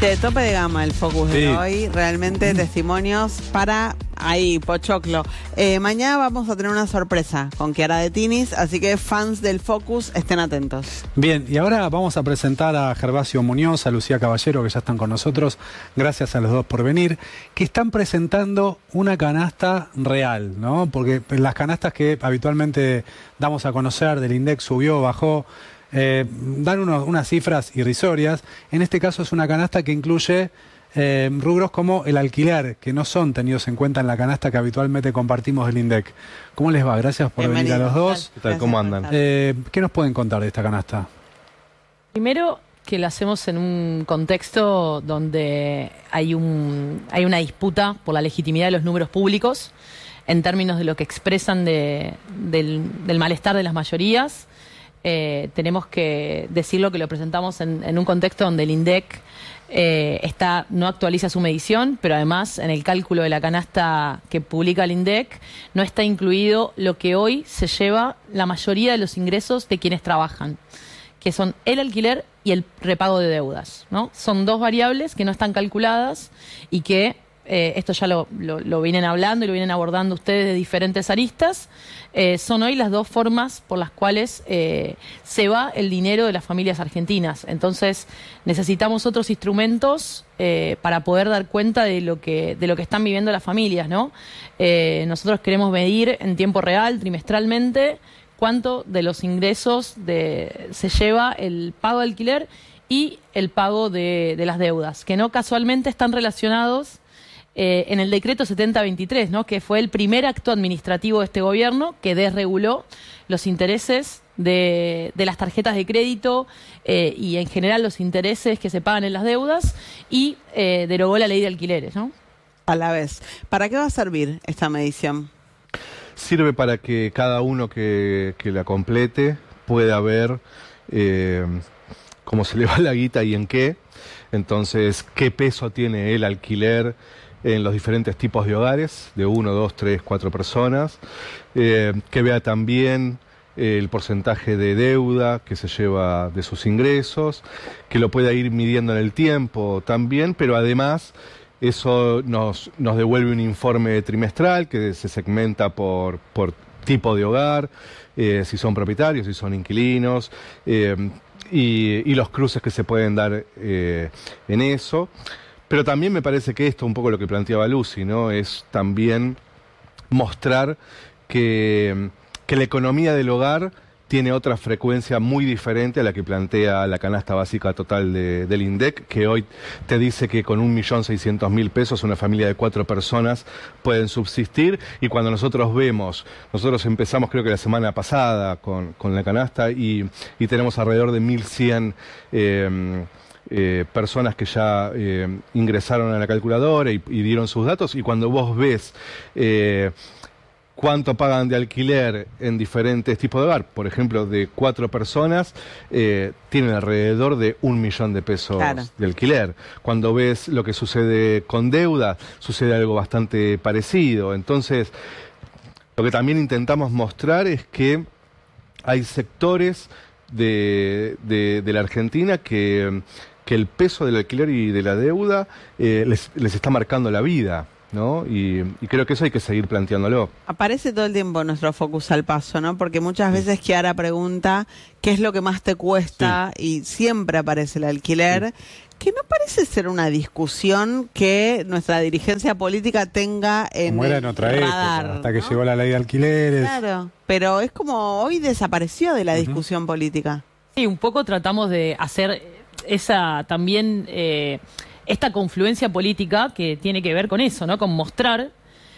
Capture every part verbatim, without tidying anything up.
Che, tope de gama el Focus Sí. de hoy. Realmente testimonios para ahí, pochoclo. Eh, mañana vamos a tener una sorpresa con Chiara de Tinis, así que fans del Focus, estén atentos. Bien, y ahora vamos a presentar a Gervasio Muñoz, a Lucía Caballero, que ya están con nosotros. Gracias a los dos por venir. Que están presentando una canasta real, ¿no? Porque las canastas que habitualmente damos a conocer del INDEC subió, bajó, eh, dan unos, unas cifras irrisorias. En este caso es una canasta que incluye eh, rubros como el alquiler, que no son tenidos en cuenta en la canasta que habitualmente compartimos del INDEC. ¿Cómo les va? Gracias por venir a los dos. ¿Qué tal? ¿Cómo andan? Eh, ¿Qué nos pueden contar de esta canasta? Primero, que la hacemos en un contexto donde hay, un, hay una disputa por la legitimidad de los números públicos en términos de lo que expresan de, del, del malestar de las mayorías. Eh, tenemos que decirlo que lo presentamos en, en un contexto donde el INDEC eh, está, no actualiza su medición, pero además en el cálculo de la canasta que publica el INDEC no está incluido lo que hoy se lleva la mayoría de los ingresos de quienes trabajan, que son el alquiler y el repago de deudas, ¿no? Son dos variables que no están calculadas y que, eh, esto ya lo, lo, lo vienen hablando y lo vienen abordando ustedes de diferentes aristas, eh, son hoy las dos formas por las cuales eh, se va el dinero de las familias argentinas. Entonces necesitamos otros instrumentos eh, para poder dar cuenta de lo que, de lo que están viviendo las familias, ¿no? Eh, nosotros queremos medir en tiempo real, trimestralmente, cuánto de los ingresos de, se lleva el pago de alquiler y el pago de, de las deudas, que no casualmente están relacionados eh, en el decreto setenta veintitrés, ¿no? Que fue el primer acto administrativo de este gobierno que desreguló los intereses de, de las tarjetas de crédito eh, y en general los intereses que se pagan en las deudas y eh, derogó la ley de alquileres, ¿no? A la vez. ¿Para qué va a servir esta medición? Sirve para que cada uno que, que la complete pueda ver eh, cómo se le va la guita y en qué. Entonces, qué peso tiene el alquiler en los diferentes tipos de hogares, de uno, dos, tres, cuatro personas. Eh, que vea también el porcentaje de deuda que se lleva de sus ingresos, que lo pueda ir midiendo en el tiempo también, pero además eso nos, nos devuelve un informe trimestral que se segmenta por, por tipo de hogar, eh, si son propietarios, si son inquilinos, eh, y, y los cruces que se pueden dar eh, en eso. Pero también me parece que esto, un poco lo que planteaba Lucy, ¿no? Es también mostrar que, que la economía del hogar tiene otra frecuencia muy diferente a la que plantea la canasta básica total de, del INDEC, que hoy te dice que con un millón seiscientos mil pesos una familia de cuatro personas pueden subsistir, y cuando nosotros vemos, nosotros empezamos creo que la semana pasada con, con la canasta y, y tenemos alrededor de mil cien eh, eh, personas que ya eh, ingresaron a la calculadora y, y dieron sus datos, y cuando vos ves Eh, cuánto pagan de alquiler en diferentes tipos de hogar, por ejemplo, de cuatro personas, eh, tienen alrededor de un millón de pesos claro. de alquiler. Cuando ves lo que sucede con deuda, sucede algo bastante parecido. Entonces, lo que también intentamos mostrar es que hay sectores de, de, de la Argentina que, que el peso del alquiler y de la deuda eh, les, les está marcando la vida, ¿no? Y, y creo que eso hay que seguir planteándolo. Aparece todo el tiempo nuestro Focus al paso, ¿no? Porque muchas veces Chiara pregunta qué es lo que más te cuesta, sí. Y siempre aparece el alquiler, sí. Que no parece ser una discusión que nuestra dirigencia política tenga en como era en otra radar, época, hasta que ¿no? llegó la ley de alquileres. Claro, pero es como hoy desapareció de la uh-huh. discusión política. Sí, un poco tratamos de hacer esa también... Eh, esta confluencia política que tiene que ver con eso, ¿no? Con mostrar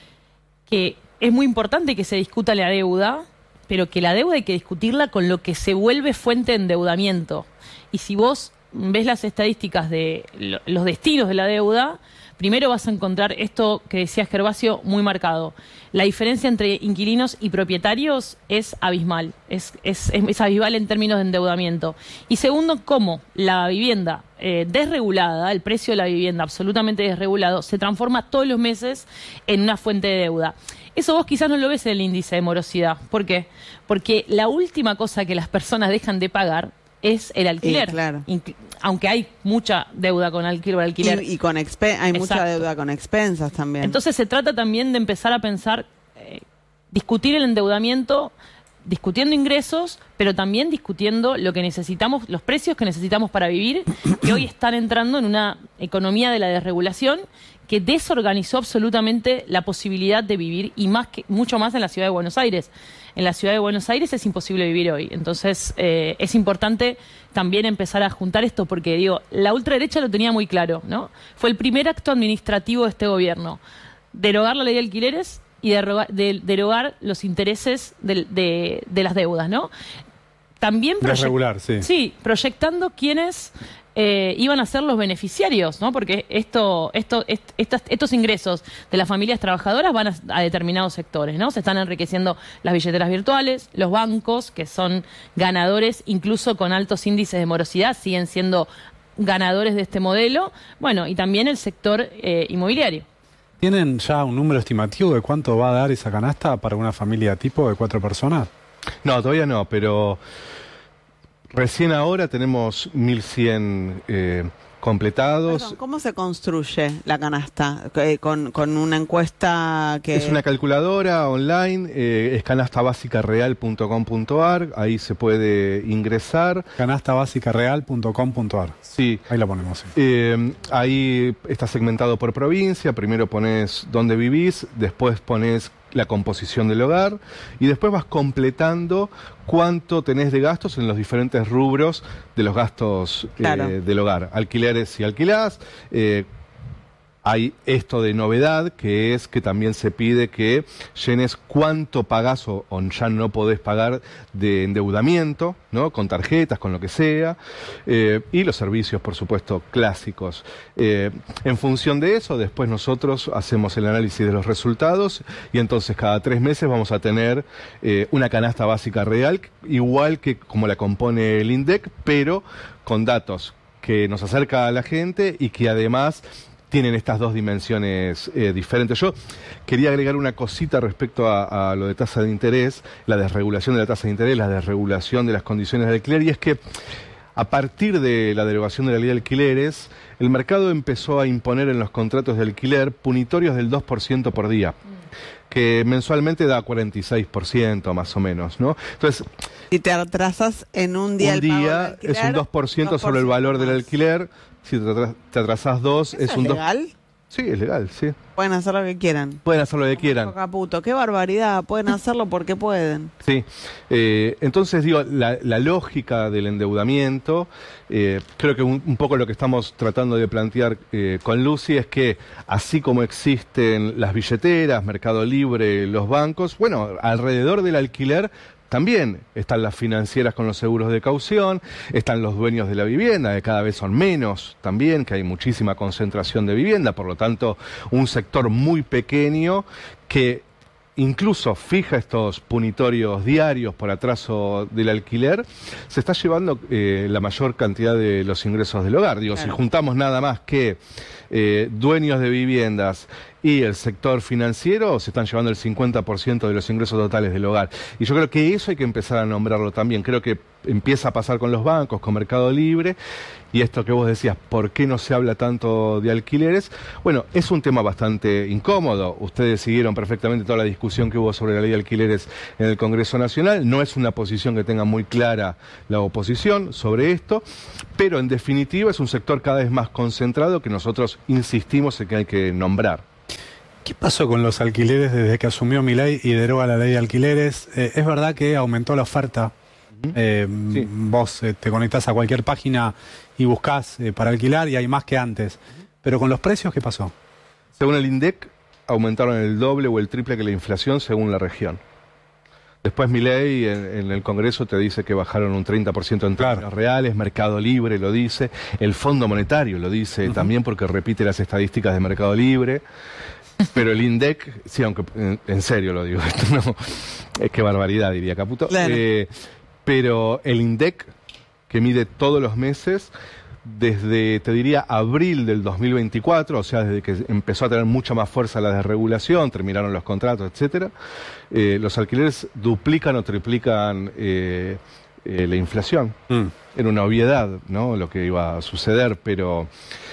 que es muy importante que se discuta la deuda, pero que la deuda hay que discutirla con lo que se vuelve fuente de endeudamiento. Y si vos ves las estadísticas de los destinos de la deuda, primero vas a encontrar esto que decía Gervasio muy marcado. La diferencia entre inquilinos y propietarios es abismal, es, es, es abismal en términos de endeudamiento. Y segundo, cómo la vivienda eh, desregulada, el precio de la vivienda absolutamente desregulado, se transforma todos los meses en una fuente de deuda. Eso vos quizás no lo ves en el índice de morosidad. ¿Por qué? Porque la última cosa que las personas dejan de pagar es el alquiler. Sí, claro. aunque hay mucha deuda con alquiler. alquiler. Y, y con expe hay Exacto. mucha deuda con expensas también. Entonces se trata también de empezar a pensar, eh, discutir el endeudamiento, discutiendo ingresos, pero también discutiendo lo que necesitamos, los precios que necesitamos para vivir, que hoy están entrando en una economía de la desregulación que desorganizó absolutamente la posibilidad de vivir, y más que, mucho más en la ciudad de Buenos Aires. En la ciudad de Buenos Aires es imposible vivir hoy. Entonces eh, es importante también empezar a juntar esto, porque digo, la ultraderecha lo tenía muy claro, ¿no? Fue el primer acto administrativo de este gobierno, derogar la ley de alquileres y derogar, de, derogar los intereses de, de, de las deudas, ¿no? También Desregular, sí. Sí, proyectando quiénes eh, iban a ser los beneficiarios, ¿no? Porque esto, esto, est, estas, estos ingresos de las familias trabajadoras van a, a determinados sectores, ¿no? Se están enriqueciendo las billeteras virtuales, los bancos, que son ganadores, incluso con altos índices de morosidad, siguen siendo ganadores de este modelo. Bueno, y también el sector eh, inmobiliario. ¿Tienen ya un número estimativo de cuánto va a dar esa canasta para una familia tipo de cuatro personas? No, todavía no, pero recién ahora tenemos mil cien eh, completados. Perdón, ¿cómo se construye la canasta? Eh, con, con una encuesta que... Es una calculadora online, eh, es canasta básica real punto com punto ar, ahí se puede ingresar. canasta básica real punto com punto ar. Sí. Ahí la ponemos, sí. Eh, ahí está segmentado por provincia, primero pones dónde vivís, después pones la composición del hogar y después vas completando cuánto tenés de gastos en los diferentes rubros de los gastos Claro. eh, del hogar. Alquileres si alquilás, eh, hay esto de novedad, que es que también se pide que llenes cuánto pagás o, o ya no podés pagar de endeudamiento, ¿no? Con tarjetas, con lo que sea, eh, y los servicios, por supuesto, clásicos. Eh, en función de eso, después nosotros hacemos el análisis de los resultados y entonces cada tres meses vamos a tener eh, una canasta básica real, igual que como la compone el INDEC, pero con datos que nos acerca a la gente y que además tienen estas dos dimensiones eh, diferentes. Yo quería agregar una cosita respecto a, a lo de tasa de interés, la desregulación de la tasa de interés, la desregulación de las condiciones de alquiler, y es que a partir de la derogación de la ley de alquileres, el mercado empezó a imponer en los contratos de alquiler punitorios del dos por ciento por día, que mensualmente da cuarenta y seis por ciento más o menos, ¿no? Entonces, si te atrasas en un día un el pago del día alquiler, es un dos por ciento sobre el valor del más. alquiler. Si te, atras- te atrasás dos, ¿Eso es es un dos. legal? Sí, es legal, sí. Pueden hacer lo que quieran. Pueden hacer lo que quieran. Caputo, qué barbaridad. Pueden hacerlo porque pueden. Sí, eh, entonces digo, la, la lógica del endeudamiento, eh, creo que un, un poco lo que estamos tratando de plantear eh, con Lucy es que así como existen las billeteras, Mercado Libre, los bancos, bueno, alrededor del alquiler también están las financieras con los seguros de caución, están los dueños de la vivienda, que cada vez son menos también, que hay muchísima concentración de vivienda, por lo tanto, un sector muy pequeño que incluso fija estos punitorios diarios por atraso del alquiler, se está llevando eh, la mayor cantidad de los ingresos del hogar. Digo, Claro. si juntamos nada más que eh, dueños de viviendas y el sector financiero, se están llevando el cincuenta por ciento de los ingresos totales del hogar. Y yo creo que eso hay que empezar a nombrarlo también. Creo que empieza a pasar con los bancos, con Mercado Libre, y esto que vos decías, ¿por qué no se habla tanto de alquileres? Bueno, es un tema bastante incómodo. Ustedes siguieron perfectamente toda la discusión que hubo sobre la ley de alquileres en el Congreso Nacional. No es una posición que tenga muy clara la oposición sobre esto, pero en definitiva es un sector cada vez más concentrado que nosotros insistimos en que hay que nombrar. ¿Qué pasó con los alquileres desde que asumió Milei y deroga la ley de alquileres? Eh, es verdad que aumentó la oferta. Eh, Sí. Vos eh, te conectás a cualquier página y buscás eh, para alquilar y hay más que antes. Pero con los precios, ¿qué pasó? Según el INDEC, aumentaron el doble o el triple que la inflación según la región. Después Milei en, en el Congreso te dice que bajaron un treinta por ciento en términos Claro. reales, Mercado Libre lo dice, el Fondo Monetario lo dice Ujú. también porque repite las estadísticas de Mercado Libre. Pero el INDEC, sí, aunque en, en serio lo digo, esto no, es que barbaridad, diría Caputo. Claro. Eh, pero el INDEC, que mide todos los meses, desde, te diría, abril del dos mil veinticuatro, o sea, desde que empezó a tener mucha más fuerza la desregulación, terminaron los contratos, etcétera, eh, los alquileres duplican o triplican eh, eh, la inflación. Mm. era una obviedad, ¿no? Lo que iba a suceder, pero...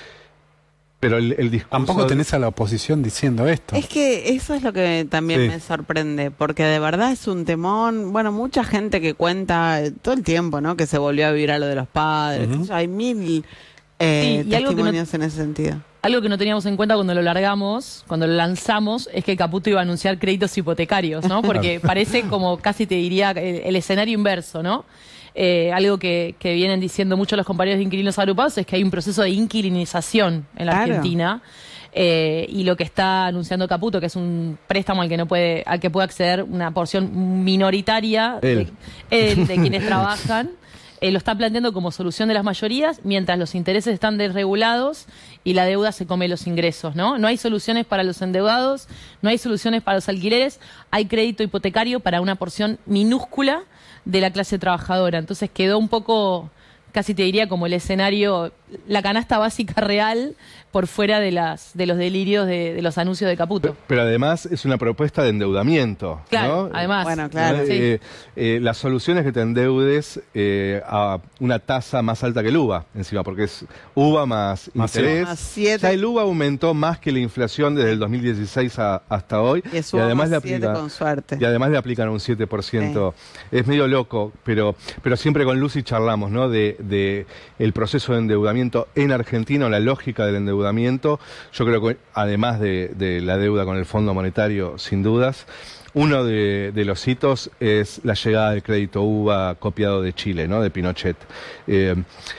Pero el, el discurso... Tampoco tenés a la oposición diciendo esto. Es que eso es lo que también Sí. me sorprende, porque de verdad es un temón. Bueno, mucha gente que cuenta eh, todo el tiempo, ¿no? Que se volvió a vivir a lo de los padres. Ujú. Hay mil eh, Sí, y algo que no- testimonios en ese sentido. Algo que no teníamos en cuenta cuando lo largamos, cuando lo lanzamos, es que Caputo iba a anunciar créditos hipotecarios, ¿no? Porque parece como casi te diría el, el escenario inverso, ¿no? Eh, algo que, que vienen diciendo muchos los compañeros de inquilinos agrupados es que hay un proceso de inquilinización en la Claro. Argentina. Eh, y lo que está anunciando Caputo, que es un préstamo al que no puede, al que puede acceder una porción minoritaria de, Él. él, de quienes trabajan. Eh, lo está planteando como solución de las mayorías, mientras los intereses están desregulados y la deuda se come los ingresos, ¿no? No hay soluciones para los endeudados, no hay soluciones para los alquileres, hay crédito hipotecario para una porción minúscula de la clase trabajadora. Entonces quedó un poco, casi te diría, como el escenario, la canasta básica real por fuera de las de los delirios de, de los anuncios de Caputo. Pero además es una propuesta de endeudamiento, Claro, ¿no? además. Bueno, claro. Eh, Sí. eh, eh, la solución es que te endeudes eh, a una tasa más alta que el U V A, encima, porque es U V A más, Más interés. Más siete. Ya el U V A aumentó más que la inflación desde el dos mil dieciséis a- hasta hoy. Y es uno más le siete aplica- con suerte. y además le aplican un siete por ciento. Es medio loco, pero, pero siempre con Lucy charlamos, ¿no? De, de el proceso de endeudamiento en Argentina, o la lógica del endeudamiento. Yo creo que además de, de la deuda con el Fondo Monetario, sin dudas, uno de, de los hitos es la llegada del crédito U V A copiado de Chile, ¿no? De Pinochet. Eh,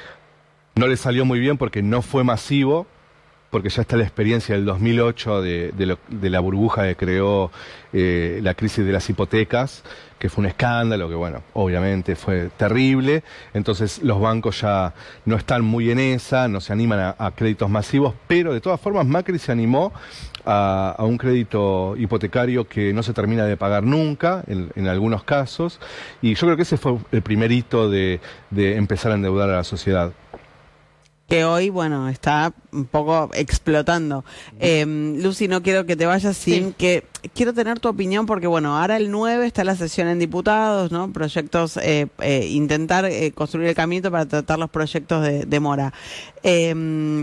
no le salió muy bien porque no fue masivo, porque ya está la experiencia del dos mil ocho de, de, lo- de la burbuja que creó eh, la crisis de las hipotecas, que fue un escándalo, que bueno, obviamente fue terrible. Entonces los bancos ya no están muy en esa, no se animan a, a créditos masivos, pero de todas formas Macri se animó a, a un crédito hipotecario que no se termina de pagar nunca, en, en algunos casos, y yo creo que ese fue el primer hito de, de empezar a endeudar a la sociedad. Que hoy, bueno, está un poco explotando. Eh, Lucy, no quiero que te vayas sin Sí. que... Quiero tener tu opinión porque, bueno, ahora el nueve está la sesión en diputados, ¿no? Proyectos, eh, eh, intentar eh, construir el camino para tratar los proyectos de, de mora. Eh,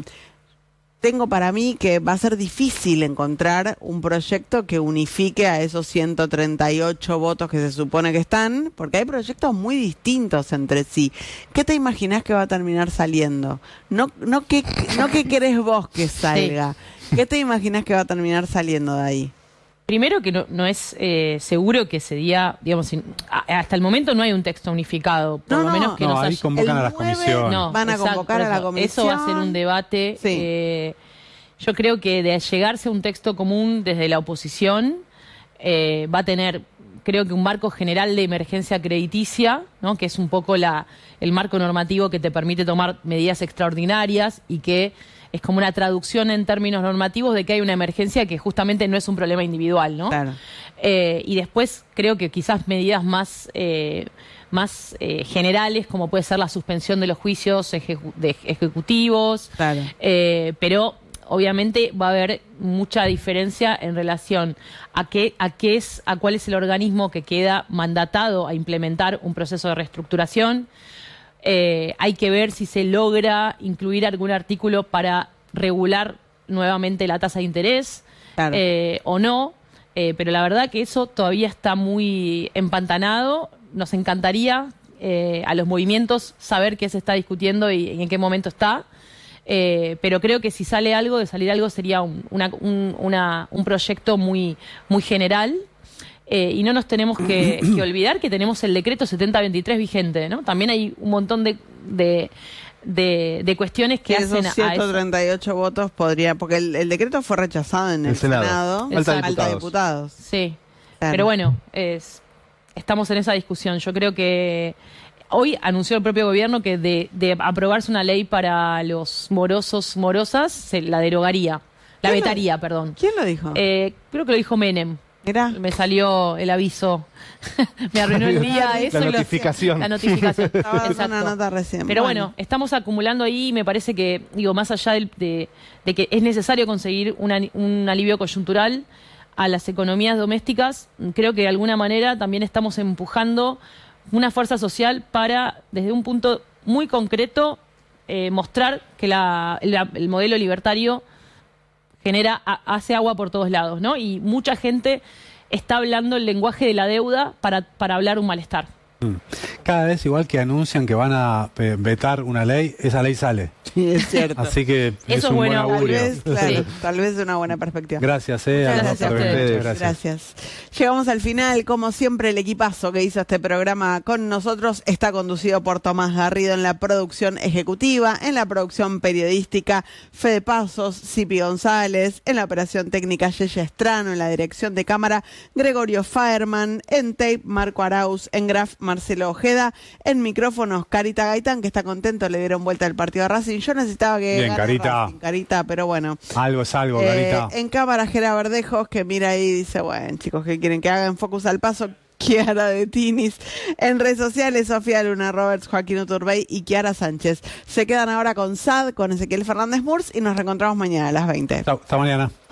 tengo para mí que va a ser difícil encontrar un proyecto que unifique a esos ciento treinta y ocho votos que se supone que están, porque hay proyectos muy distintos entre sí. ¿Qué te imaginás que va a terminar saliendo? No, no qué, no qué querés vos que salga. ¿Qué te imaginás que va a terminar saliendo de ahí? Primero que no, no es eh, seguro que ese día, digamos, sin- a- hasta el momento no hay un texto unificado, por No, lo no, menos que no, nos ahí haya- convocan El a las nueve comisiones. No, Van a exacto, convocar a la por eso. Eso va a ser un debate. Sí. eh, yo creo que de llegarse a un texto común desde la oposición eh, va a tener, creo que un marco general de emergencia crediticia, ¿no? Que es un poco la, el marco normativo que te permite tomar medidas extraordinarias y que es como una traducción en términos normativos de que hay una emergencia que justamente no es un problema individual, ¿no? Claro. Eh, y después creo que quizás medidas más, eh, más eh, generales, como puede ser la suspensión de los juicios ejecu- de ejecutivos, Claro. eh, pero obviamente va a haber mucha diferencia en relación a qué, a qué es, a cuál es el organismo que queda mandatado a implementar un proceso de reestructuración. Eh, hay que ver si se logra incluir algún artículo para regular nuevamente la tasa de interés Claro. eh, o no, eh, pero la verdad que eso todavía está muy empantanado. Nos encantaría eh, a los movimientos saber qué se está discutiendo y, y en qué momento está, eh, pero creo que si sale algo, de salir algo sería un, una- un- una- un proyecto muy, muy general. Eh, y no nos tenemos que, que olvidar que tenemos el decreto setenta veintitrés vigente, ¿no? También hay un montón de, de, de- de cuestiones que Que hacen esos a ciento eso. treinta y ocho votos podría, porque el, el decreto fue rechazado en el, El Senado. Senado, Falta Exacto. falta diputados. diputados. Sí, Claro. pero bueno, es, estamos en esa discusión. Yo creo que hoy anunció el propio gobierno que de, de aprobarse una ley para los morosos, morosas, se la derogaría, la ¿Quién lo- vetaría, perdón. ¿Quién lo dijo? Eh, creo que lo dijo Menem. Mirá. Me salió el aviso. Me arruinó el día. La Eso y lo- notificación. La notificación. Estaba dando Exacto. una nota recién. Pero bueno, estamos acumulando ahí y me parece que, digo, más allá del- de, de que es necesario conseguir una- un alivio coyuntural a las economías domésticas, creo que de alguna manera también estamos empujando una fuerza social para, desde un punto muy concreto, eh, mostrar que la, la, el modelo libertario genera, a, hace agua por todos lados, ¿no? Y mucha gente está hablando el lenguaje de la deuda para, para hablar un malestar. Cada vez igual que anuncian que van a eh, vetar una ley, esa ley sale. Sí, es cierto. Así que Eso es es un bueno. buen Tal augurio. vez, claro, Sí. tal vez una buena perspectiva. Gracias, eh, a los Gracias dos a por venir. ustedes. Muchas gracias. Gracias. Llegamos al final, como siempre, el equipazo que hizo este programa con nosotros está conducido por Tomás Garrido en la producción ejecutiva, en la producción periodística Fede Pasos, Cipi González, en la operación técnica Yeye Estrano, en la dirección de cámara Gregorio Faerman, en tape Marco Arauz, en graf Marcelo Ojeda, en micrófonos Carita Gaitán, que está contento, le dieron vuelta al partido de Racing. Yo necesitaba que Bien, gane Carita. Racing, Carita, pero bueno. Algo es algo, Eh, Carita. en cámara Gera Verdejos, que mira ahí y dice, bueno, chicos, ¿qué quieren que haga en Focus al Paso? Kiara de Tinis. En redes sociales, Sofía Luna Roberts, Joaquín Uturbey y Kiara Sánchez. Se quedan ahora con S A D, con Ezequiel Fernández Murs y nos reencontramos mañana a las veinte. Chau, hasta mañana.